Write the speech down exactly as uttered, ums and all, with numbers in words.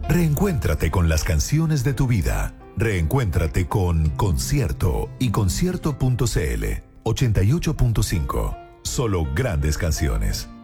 Reencuéntrate con las canciones de tu vida. Reencuéntrate con Concierto y concierto punto c l. ochenta y ocho punto cinco. Solo grandes canciones.